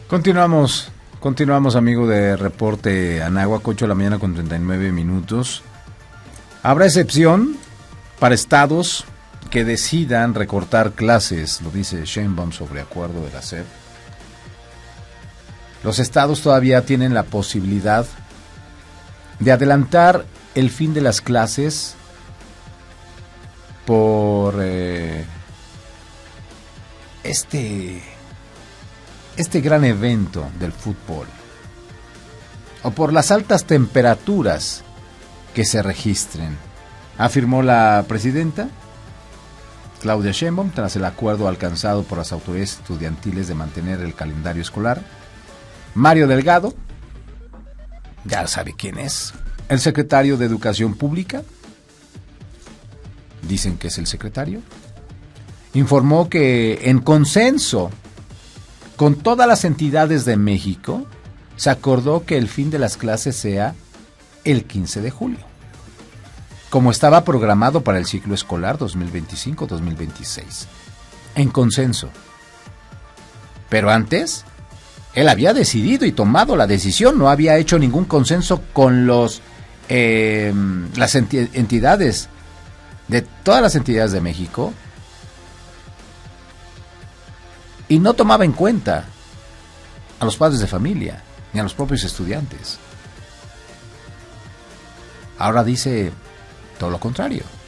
Continuamos, amigo de Reporte Anáhuac, 8 de la mañana con 39 minutos. Habrá excepción para estados que decidan recortar clases, lo dice Sheinbaum sobre acuerdo de la SEP. Los estados todavía tienen la posibilidad de adelantar el fin de las clases por este gran evento del fútbol, o por las altas temperaturas que se registren, afirmó la presidenta Claudia Sheinbaum tras el acuerdo alcanzado por las autoridades estudiantiles de mantener el calendario escolar. Mario Delgado, ya sabe quién es, el secretario de Educación Pública, dicen que es el secretario, informó que en consenso con todas las entidades de México se acordó que el fin de las clases sea el 15 de julio, como estaba programado para el ciclo escolar 2025-2026, en consenso. Pero antes, él había decidido y tomado la decisión, no había hecho ningún consenso con las entidades, de todas las entidades de México, y no tomaba en cuenta a los padres de familia, ni a los propios estudiantes. Ahora dice todo lo contrario.